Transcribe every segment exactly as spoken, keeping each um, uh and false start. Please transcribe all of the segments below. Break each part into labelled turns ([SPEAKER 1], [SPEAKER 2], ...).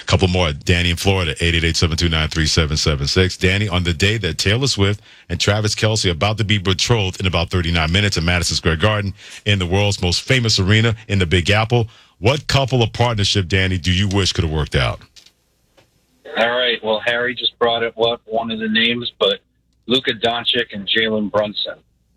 [SPEAKER 1] couple more. Danny in Florida, eight eight eight, seven two nine, three seven seven six. Danny, on the day that Taylor Swift and Travis Kelce are about to be betrothed in about thirty-nine minutes at Madison Square Garden in the world's most famous arena in the Big Apple, what couple of partnership, Danny, do you wish could have worked out?
[SPEAKER 2] All right. Well, Harry just brought up what one of the names, but Luka Doncic and Jalen Brunson.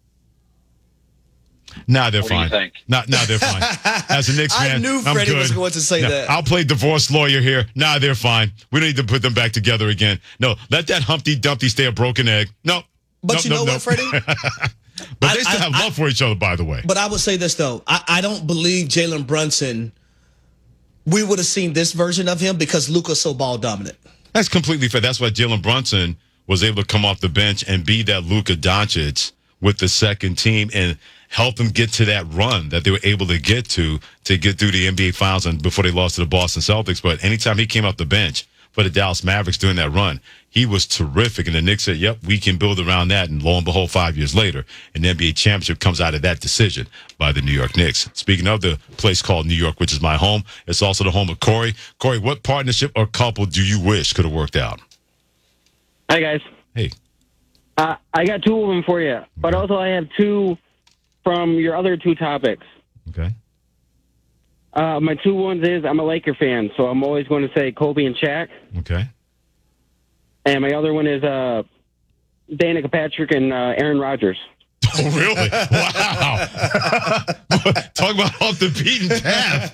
[SPEAKER 1] Nah, they're
[SPEAKER 2] what
[SPEAKER 1] fine.
[SPEAKER 2] Do you think?
[SPEAKER 1] Nah, nah, they're fine. As a Knicks fan,
[SPEAKER 3] I knew
[SPEAKER 1] I'm
[SPEAKER 3] Freddie
[SPEAKER 1] good.
[SPEAKER 3] was going to say
[SPEAKER 1] nah,
[SPEAKER 3] that.
[SPEAKER 1] I'll play divorce lawyer here. Nah, they're fine. We don't need to put them back together again. No, let that Humpty Dumpty stay a broken egg. No.
[SPEAKER 3] But
[SPEAKER 1] nope,
[SPEAKER 3] you
[SPEAKER 1] nope,
[SPEAKER 3] know
[SPEAKER 1] nope.
[SPEAKER 3] what, Freddie?
[SPEAKER 1] But
[SPEAKER 3] I,
[SPEAKER 1] they still
[SPEAKER 3] I,
[SPEAKER 1] have
[SPEAKER 3] I,
[SPEAKER 1] love for each other, by the way.
[SPEAKER 3] But I would say this, though. I, I don't believe Jalen Brunson, we would have seen this version of him because Luka's so ball dominant.
[SPEAKER 1] That's completely fair. That's why Jalen Brunson was able to come off the bench and be that Luka Doncic with the second team and help them get to that run that they were able to get to to get through the N B A Finals and before they lost to the Boston Celtics. But anytime he came off the bench for the Dallas Mavericks during that run, he was terrific. And the Knicks said, yep, we can build around that. And lo and behold, five years later, an N B A championship comes out of that decision by the New York Knicks. Speaking of the place called New York, which is my home, it's also the home of Corey. Corey, what partnership or couple do you wish could have worked out?
[SPEAKER 4] Hi, guys.
[SPEAKER 1] Hey.
[SPEAKER 4] Uh, I got two of them for you, but also I have two from your other two topics.
[SPEAKER 1] Okay.
[SPEAKER 4] Uh, my two ones is I'm a Laker fan, so I'm always going to say Kobe and Shaq.
[SPEAKER 1] Okay.
[SPEAKER 4] And my other one is uh, Danica Patrick and uh, Aaron Rodgers.
[SPEAKER 1] Oh, really? Wow. Talk about off the beaten path.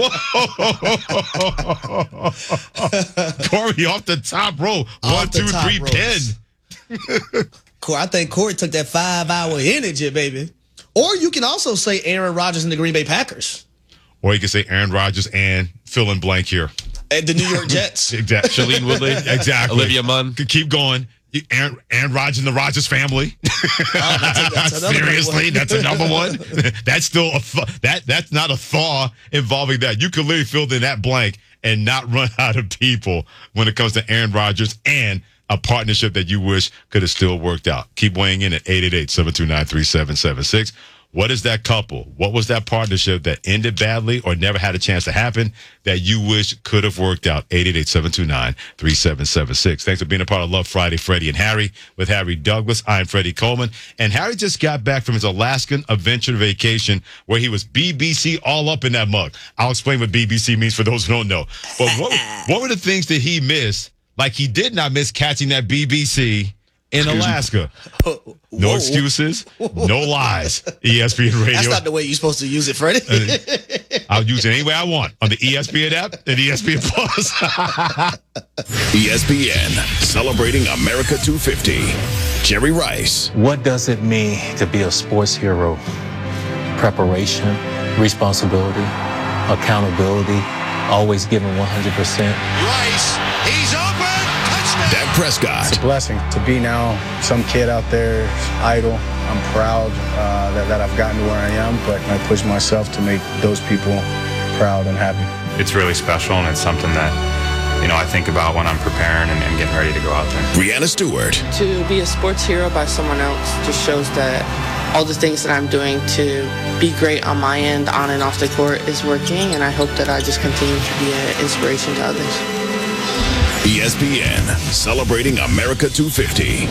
[SPEAKER 1] Whoa. Corey off the top row. One, two, three, pin.
[SPEAKER 3] Corey, I think Corey took that five-hour energy, baby. Or you can also say Aaron Rodgers and the Green Bay Packers.
[SPEAKER 1] Or you can say Aaron Rodgers and fill in blank here.
[SPEAKER 3] And the New York Jets.
[SPEAKER 1] Exactly.
[SPEAKER 5] Shailene Woodley.
[SPEAKER 1] Exactly.
[SPEAKER 5] Olivia Munn.
[SPEAKER 1] Could keep going. Aaron, Aaron Rodgers and the Rodgers family.
[SPEAKER 3] Oh, that's a, that's
[SPEAKER 1] Seriously,
[SPEAKER 3] one.
[SPEAKER 1] that's another one. That's still a th- that. That's not a thaw involving that. You could literally fill in that blank and not run out of people when it comes to Aaron Rodgers and a partnership that you wish could have still worked out. Keep weighing in at eight eight eight, seven two nine, three seven seven six. What is that couple? What was that partnership that ended badly or never had a chance to happen that you wish could have worked out? eight eight eight, seven two nine, three seven seven six. Thanks for being a part of Love Friday, Freddie and Harry with Harry Douglas. I'm Freddie Coleman. And Harry just got back from his Alaskan adventure vacation where he was B B C all up in that mug. I'll explain what B B C means for those who don't know. But what, what were the things that he missed? Like he did not miss catching that B B C in Alaska. No
[SPEAKER 3] Whoa.
[SPEAKER 1] excuses, no lies. E S P N Radio.
[SPEAKER 3] That's not the way you're supposed to use it, Freddie.
[SPEAKER 1] Uh, I'll use it any way I want on the E S P N app and E S P N Plus.
[SPEAKER 6] E S P N, celebrating America two fifty. Jerry Rice.
[SPEAKER 7] What does it mean to be a sports hero? Preparation, responsibility, accountability, always giving one hundred percent.
[SPEAKER 6] Rice, he's open. Touchdown. Dak Prescott.
[SPEAKER 8] It's a blessing to be now some kid out there, idle. I'm proud uh, that, that I've gotten to where I am, but I push myself to make those people proud and happy.
[SPEAKER 9] It's really special, and it's something that, you know, I think about when I'm preparing and, and getting ready to go out there.
[SPEAKER 6] Breanna Stewart.
[SPEAKER 10] To be a sports hero by someone else just shows that all the things that I'm doing to be great on my end, on and off the court, is working, and I hope that I just continue to be an inspiration to others.
[SPEAKER 6] E S P N, celebrating America two fifty.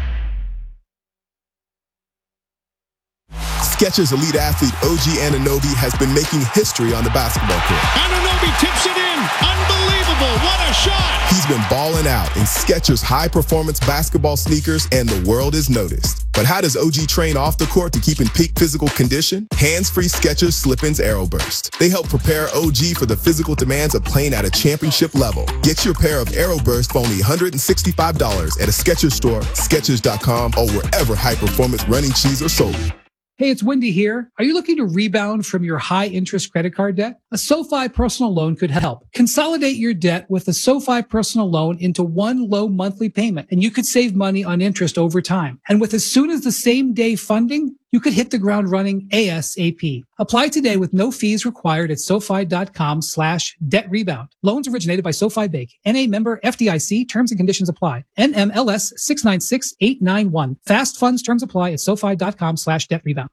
[SPEAKER 11] Skechers elite athlete O G Anunoby has been making history on the basketball court.
[SPEAKER 12] Anunoby tips it in. Unbelievable. What a shot.
[SPEAKER 11] He's been balling out in Skechers high-performance basketball sneakers, and the world is noticed. But how does O G train off the court to keep in peak physical condition? Hands-free Skechers Slip-ins AeroBurst. They help prepare O G for the physical demands of playing at a championship level. Get your pair of AeroBurst for only one hundred sixty-five dollars at a Skechers store, Skechers dot com, or wherever high-performance running shoes are sold.
[SPEAKER 13] Hey, it's Wendy here. Are you looking to rebound from your high-interest credit card debt? A SoFi personal loan could help. Consolidate your debt with a SoFi personal loan into one low monthly payment, and you could save money on interest over time. And with as soon as the same day funding, you could hit the ground running ASAP. Apply today with no fees required at SoFi.com slash debt rebound. Loans originated by SoFi Bank. N A member F D I C. Terms and conditions apply. N M L S six nine six eight nine one. Fast funds terms apply at SoFi.com slash debt rebound.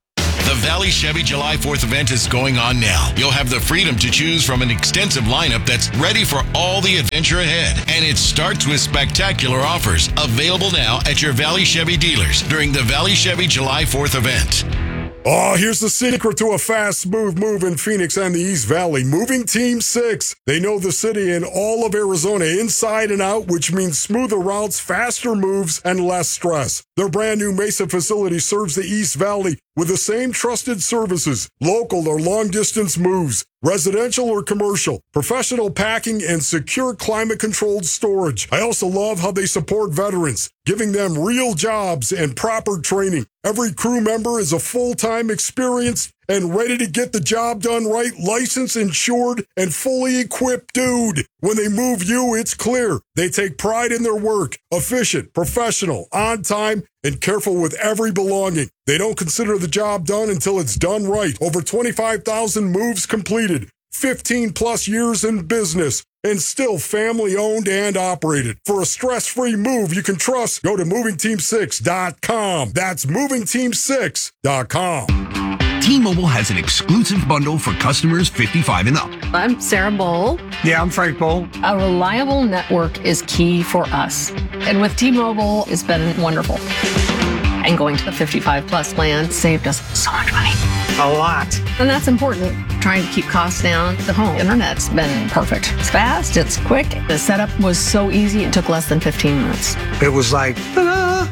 [SPEAKER 5] The Valley Chevy July fourth event is going on now. You'll have the freedom to choose from an extensive lineup that's ready for all the adventure ahead. And it starts with spectacular offers available now at your Valley Chevy dealers during the Valley Chevy July fourth event.
[SPEAKER 14] Oh, here's the secret to a fast, smooth move in Phoenix and the East Valley. Moving Team six. They know the city and all of Arizona inside and out, which means smoother routes, faster moves, and less stress. Their brand new Mesa facility serves the East Valley with the same trusted services, local or long-distance moves, residential or commercial, professional packing, and secure climate-controlled storage. I also love how they support veterans, giving them real jobs and proper training. Every crew member is a full-time, experienced, and ready to get the job done right, licensed, insured, and fully equipped dude. When they move you, it's clear. They take pride in their work, efficient, professional, on time, and careful with every belonging. They don't consider the job done until it's done right. Over twenty-five thousand moves completed, fifteen plus years in business, and still family owned and operated. For a stress-free move you can trust, go to moving team six dot com. That's moving team six dot com.
[SPEAKER 15] T-Mobile has an exclusive bundle for customers fifty-five and up.
[SPEAKER 16] I'm Sarah Bowl.
[SPEAKER 17] Yeah, I'm Frank Bowl.
[SPEAKER 16] A reliable network is key for us. And with T-Mobile, it's been wonderful. And going to the fifty-five plus plan saved us so much money.
[SPEAKER 17] A lot.
[SPEAKER 16] And that's important. Trying to keep costs down. The home internet's been perfect. It's fast, it's quick. The setup was so easy, it took less than fifteen minutes.
[SPEAKER 17] It was like, ta-da!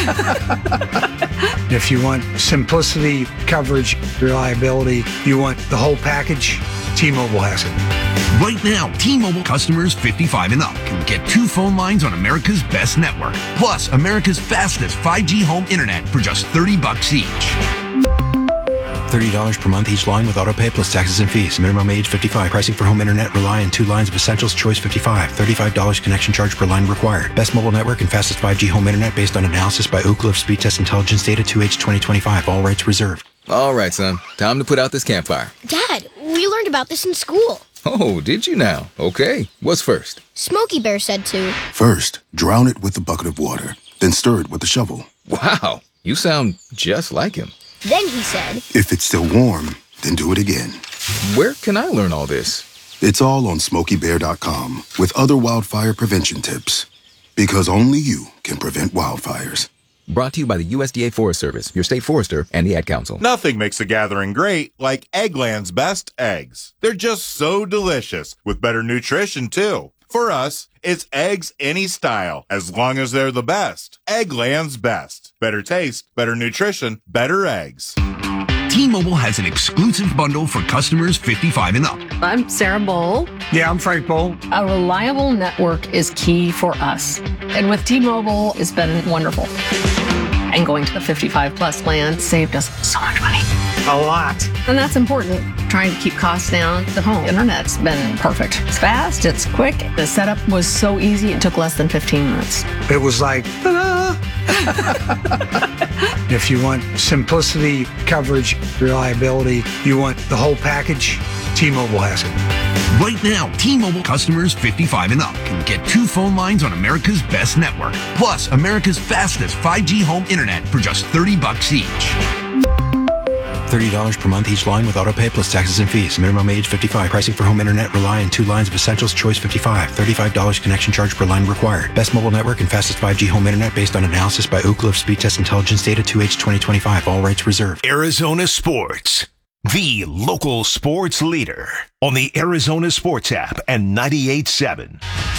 [SPEAKER 17] If you want simplicity, coverage, reliability, you want the whole package, T-Mobile has it.
[SPEAKER 15] Right now, T-Mobile customers fifty-five and up can get two phone lines on America's best network, plus America's fastest five G home internet for just thirty bucks each.
[SPEAKER 18] thirty dollars per month each line with autopay plus taxes and fees. Minimum age fifty-five. Pricing for home internet rely on two lines of Essentials. Choice fifty-five. thirty-five dollars connection charge per line required. Best mobile network and fastest five G home internet based on analysis by Ookla of Speed Test Intelligence Data two H twenty twenty-five. All rights reserved.
[SPEAKER 19] All right, son. Time to put out this campfire.
[SPEAKER 20] Dad, we learned about this in school.
[SPEAKER 19] Oh, did you now? Okay. What's first?
[SPEAKER 20] Smokey Bear said to.
[SPEAKER 21] First, drown it with a bucket of water. Then stir it with a shovel.
[SPEAKER 19] Wow. You sound just like him.
[SPEAKER 20] Then he said,
[SPEAKER 21] If it's still warm, then do it again.
[SPEAKER 19] Where can I learn all this?
[SPEAKER 21] It's all on smokey bear dot com with other wildfire prevention tips. Because only you can prevent wildfires.
[SPEAKER 19] Brought to you by the U S D A Forest Service, your state forester, and the Ad Council.
[SPEAKER 22] Nothing makes a gathering great like Eggland's best eggs. They're just so delicious, with better nutrition, too. For us, it's eggs any style, as long as they're the best. Eggland's best. Better taste, better nutrition, better eggs.
[SPEAKER 15] T-Mobile has an exclusive bundle for customers fifty-five and up.
[SPEAKER 16] I'm Sarah Bowl.
[SPEAKER 17] Yeah, I'm Frank Bowl.
[SPEAKER 16] A reliable network is key for us. And with T-Mobile, it's been wonderful. And going to the fifty-five plus plan saved us so much money.
[SPEAKER 17] A lot.
[SPEAKER 16] And that's important. Trying to keep costs down. The home internet's been perfect. It's fast, it's quick. The setup was so easy, it took less than fifteen minutes.
[SPEAKER 17] It was like, ta-da! If you want simplicity, coverage, reliability, you want the whole package, T-Mobile has it.
[SPEAKER 15] Right now, T-Mobile customers fifty-five and up can get two phone lines on America's best network, plus America's fastest five G home internet for just thirty bucks each.
[SPEAKER 18] thirty dollars per month each line with autopay plus taxes and fees. Minimum age fifty-five. Pricing for home internet rely on two lines of Essentials. Choice fifty-five. thirty-five dollars connection charge per line required. Best mobile network and fastest five G home internet based on analysis by Ookla of Speed Test Intelligence Data two H twenty twenty-five. All rights reserved.
[SPEAKER 23] Arizona Sports, the local sports leader on the Arizona Sports app and ninety-eight point seven.